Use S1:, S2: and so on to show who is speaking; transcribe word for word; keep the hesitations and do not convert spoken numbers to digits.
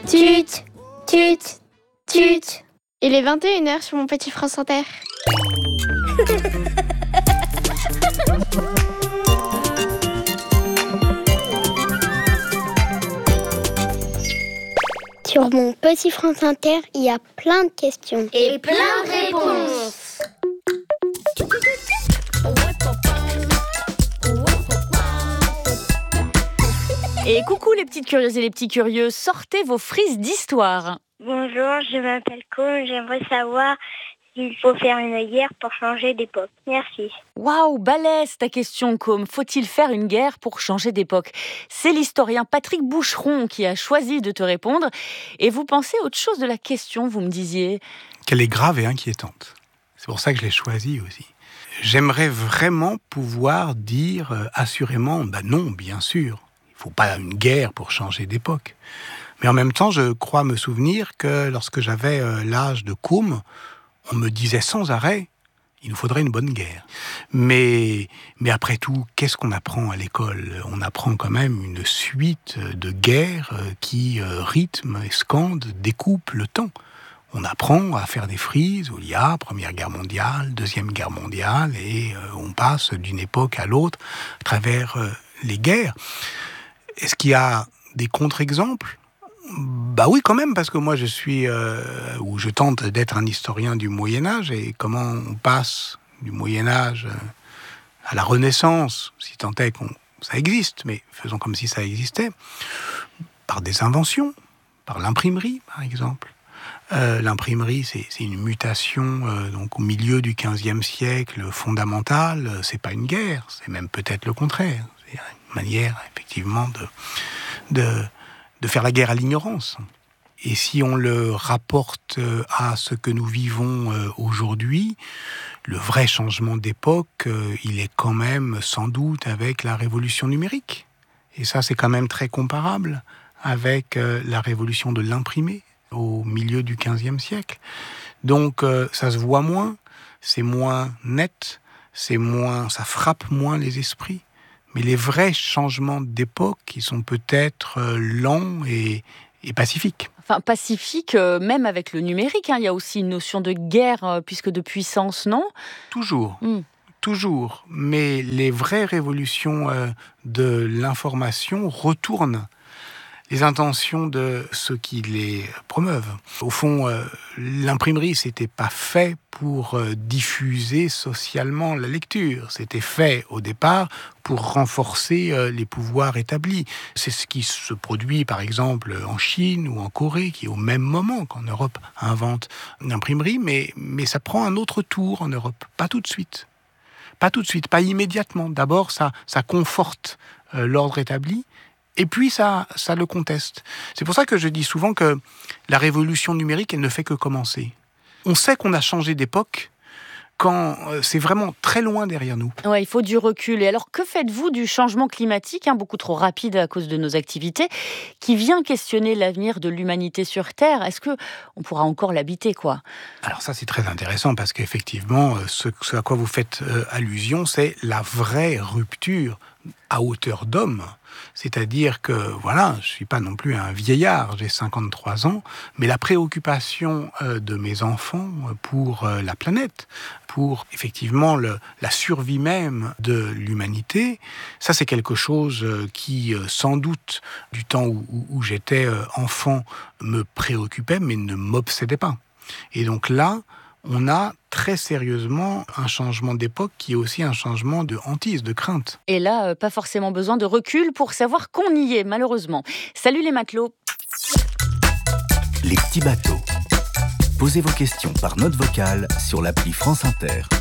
S1: Tut, tut, tut. Il est vingt et une heures sur mon petit France Inter.
S2: Sur mon petit France Inter, il y a plein de questions.
S3: Et plein de réponses.
S4: Et coucou les petites curieuses et les petits curieux, sortez vos frises d'histoire.
S5: Bonjour, je m'appelle Côme, j'aimerais savoir s'il faut faire une guerre pour changer d'époque. Merci.
S4: Waouh, balèze ta question, Côme. Faut-il faire une guerre pour changer d'époque ? C'est l'historien Patrick Boucheron qui a choisi de te répondre. Et vous pensez autre chose de la question, vous me disiez ?
S6: Qu'elle est grave et inquiétante. C'est pour ça que je l'ai choisie aussi. J'aimerais vraiment pouvoir dire euh, assurément, bah non, bien sûr, il ne faut pas une guerre pour changer d'époque. Mais en même temps, je crois me souvenir que lorsque j'avais euh, l'âge de Côme, on me disait sans arrêt, il nous faudrait une bonne guerre. Mais, mais après tout, qu'est-ce qu'on apprend à l'école ? On apprend quand même une suite de guerres qui euh, rythment, scandent, découpent le temps. On apprend à faire des frises où il y a Première Guerre mondiale, Deuxième Guerre mondiale, et euh, on passe d'une époque à l'autre à travers euh, les guerres. Est-ce qu'il y a des contre-exemples ? Bah oui, quand même, parce que moi je suis, euh, ou je tente d'être un historien du Moyen-Âge, et comment on passe du Moyen-Âge à la Renaissance, si tant est qu'on ça existe, mais faisons comme si ça existait, par des inventions, par l'imprimerie par exemple. Euh, l'imprimerie, c'est, c'est une mutation euh, donc au milieu du quinzième siècle fondamentale. C'est pas une guerre, c'est même peut-être le contraire. C'est une manière effectivement de, de, de faire la guerre à l'ignorance. Et si on le rapporte à ce que nous vivons aujourd'hui, le vrai changement d'époque, il est quand même sans doute avec la révolution numérique. Et ça, c'est quand même très comparable avec la révolution de l'imprimé au milieu du quinzième siècle. Donc, ça se voit moins, c'est moins net, c'est moins, ça frappe moins les esprits. Mais les vrais changements d'époque, qui sont peut-être lents et, et pacifiques.
S4: Enfin, pacifique, euh, même avec le numérique, hein, il y a aussi une notion de guerre, euh, puisque de puissance, non ?
S6: Toujours,
S4: mm.
S6: toujours. Mais les vraies révolutions euh, de l'information retournent les intentions de ceux qui les promeuvent. Au fond, euh, l'imprimerie, c'était pas fait pour euh, diffuser socialement la lecture. C'était fait, au départ, pour renforcer euh, les pouvoirs établis. C'est ce qui se produit, par exemple, en Chine ou en Corée, qui, au même moment qu'en Europe, invente l'imprimerie, mais, mais ça prend un autre tour en Europe. Pas tout de suite. Pas tout de suite, pas immédiatement. D'abord, ça, ça conforte euh, l'ordre établi, et puis ça, ça le conteste. C'est pour ça que je dis souvent que la révolution numérique, elle ne fait que commencer. On sait qu'on a changé d'époque quand c'est vraiment très loin derrière nous.
S4: Ouais, il faut du recul. Et alors, que faites-vous du changement climatique, hein, beaucoup trop rapide à cause de nos activités, qui vient questionner l'avenir de l'humanité sur Terre ? Est-ce qu'on pourra encore l'habiter, quoi ?
S6: Alors ça, c'est très intéressant, parce qu'effectivement, ce, ce à quoi vous faites euh, allusion, c'est la vraie rupture à hauteur d'homme. C'est-à-dire que, voilà, je ne suis pas non plus un vieillard, j'ai cinquante-trois ans, mais la préoccupation euh, de mes enfants pour euh, la planète, pour effectivement le, la survie même de l'humanité, ça c'est quelque chose euh, qui, euh, sans doute, du temps où, où, où j'étais euh, enfant, me préoccupait, mais ne m'obsédait pas. Et donc là, on a très sérieusement un changement d'époque qui est aussi un changement de hantise, de crainte.
S4: Et là, euh, pas forcément besoin de recul pour savoir qu'on y est, malheureusement. Salut les matelots.
S7: Les petits bateaux. Posez vos questions par note vocale sur l'appli France Inter.